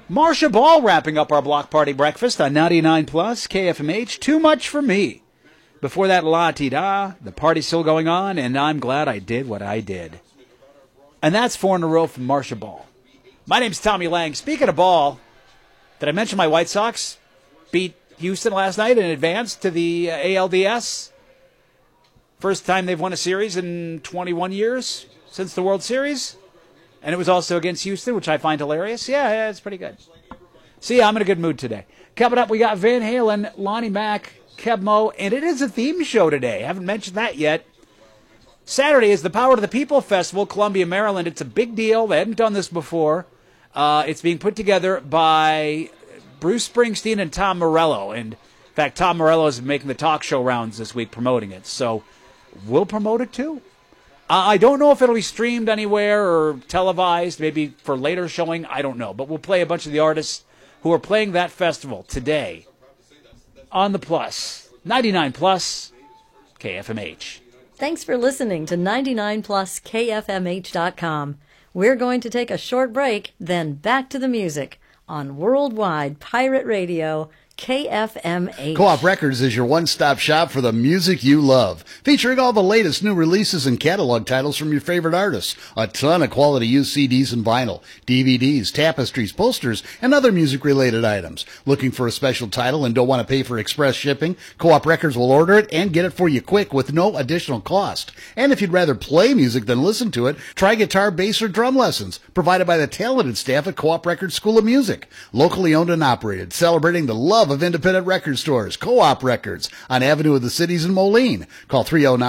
Marcia Ball wrapping up our block party breakfast on 99 Plus KFMH. Too much for me. Before that, La-Ti-Da. The party's still going on, and I'm glad I did what I did. And that's 4 in a row from Marcia Ball. My name's Tommy Lang. Speaking of ball, did I mention my White Sox beat Houston last night and advanced to the ALDS? First time they've won a series in 21 years since the World Series. And it was also against Houston, which I find hilarious. Yeah, it's pretty good. See, I'm in a good mood today. Coming up, we got Van Halen, Lonnie Mac, Keb Mo, and it is a theme show today. I haven't mentioned that yet. Saturday is the Power to the People Festival, Columbia, Maryland. It's a big deal. They hadn't done this before. It's being put together by Bruce Springsteen and Tom Morello. And in fact, Tom Morello is making the talk show rounds this week promoting it. So we'll promote it too. I don't know if it'll be streamed anywhere or televised, maybe for later showing. I don't know. But we'll play a bunch of the artists who are playing that festival today on the Plus. 99 Plus, KFMH. Thanks for listening to 99 Plus KFMH.com. We're going to take a short break, then back to the music on Worldwide Pirate Radio, KFMH. Co-op Records is your one-stop shop for the music you love, featuring all the latest new releases and catalog titles from your favorite artists. A ton of quality used CDs and vinyl, DVDs, tapestries, posters, and other music-related items. Looking for a special title and don't want to pay for express shipping? Co-op Records will order it and get it for you quick with no additional cost. And if you'd rather play music than listen to it, try guitar, bass, or drum lessons, provided by the talented staff at Co-op Records School of Music. Locally owned and operated, celebrating the love of independent record stores. Co-op Records on Avenue of the Cities in Moline. Call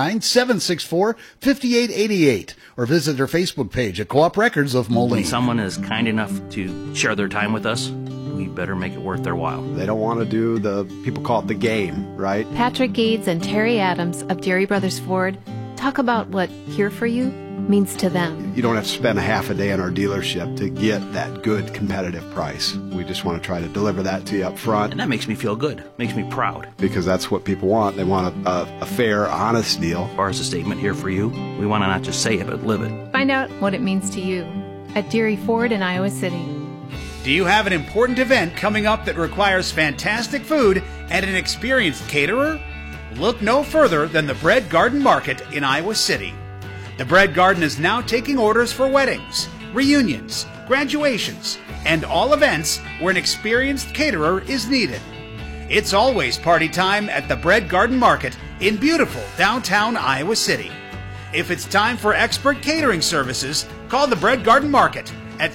309-764-5888 or visit their Facebook page at Co-op Records of Moline. When someone is kind enough to share their time with us, we better make it worth their while. They don't want to do people call it the game, right? Patrick Gades and Terry Adams of Jerry Brothers Ford talk about what Here For You means to them. You don't have to spend a half a day in our dealership to get that good competitive price. We just want to try to deliver that to you up front. And that makes me feel good, makes me proud. Because that's what people want. They want a fair, honest deal. As far as the statement Here For You, we want to not just say it, but live it. Find out what it means to you at Deary Ford in Iowa City. Do you have an important event coming up that requires fantastic food and an experienced caterer? Look no further than the Bread Garden Market in Iowa City. The Bread Garden is now taking orders for weddings, reunions, graduations, and all events where an experienced caterer is needed. It's always party time at the Bread Garden Market in beautiful downtown Iowa City. If it's time for expert catering services, call the Bread Garden Market at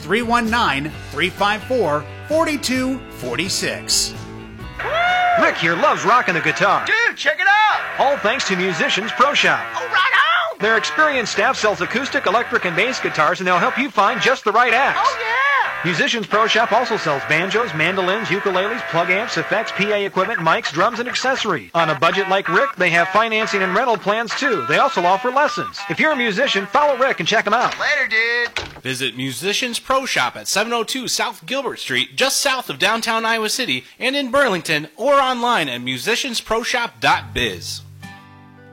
319-354-4246. Rick here loves rocking the guitar. Dude, check it out! All thanks to Musicians Pro Shop. Oh, right on! Their experienced staff sells acoustic, electric, and bass guitars, and they'll help you find just the right acts. Oh, yeah! Musicians Pro Shop also sells banjos, mandolins, ukuleles, plug amps, effects, PA equipment, mics, drums, and accessories. On a budget like Rick, they have financing and rental plans, too. They also offer lessons. If you're a musician, follow Rick and check them out. Later, dude! Visit Musicians Pro Shop at 702 South Gilbert Street, just south of downtown Iowa City, and in Burlington, or online at musiciansproshop.biz.